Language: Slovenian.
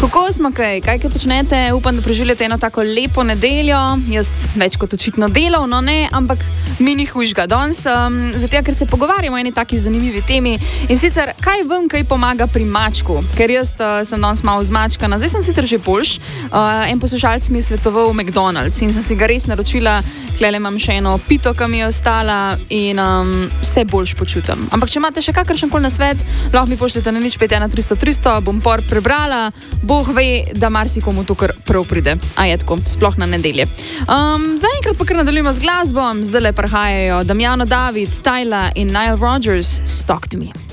Kako smo kaj počnete? Upam, da preživljate eno tako lepo nedeljo. Jaz več kot očitno delovno, ne, ampak mi ni hujšega danes, zato ker se pogovarjamo o eni taki zanimivi temi. In sicer, kaj vam kaj pomaga pri mačku? Ker jaz sem danes malo zmačkana. Zdaj sem sicer že boljš. En poslušalec mi je svetoval McDonald's in sem si ga res naročila. Klele imam še eno pito, ki mi je ostala in se boljš počutim. Ampak če imate še kakršenkoli nasvet, lahko mi pošljete na 051 300 300, bom prebrala. Bog ve, da marsikomu to kar prav pride. A je tako, sploh na nedelje. Zaenkrat pa kar nadaljujemo z glasbo. Zdaj le prihajajo Damiano David, Tyla in Nile Rodgers, Talk to Me.